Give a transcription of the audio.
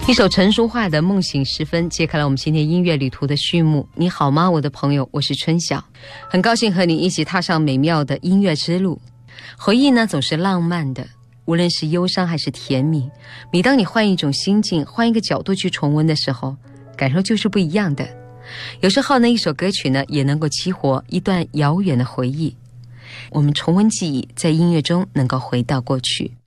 一首陈淑桦的《梦醒时分》揭开了我们今天音乐旅途的序幕。你好吗，我的朋友，我是春晓，很高兴和你一起踏上美妙的音乐之路。回忆呢，总是浪漫的，无论是忧伤还是甜蜜，每当你换一种心境，换一个角度去重温的时候，感受就是不一样的。有时候呢，一首歌曲呢，也能够激活一段遥远的回忆。我们重温记忆，在音乐中能够回到过去。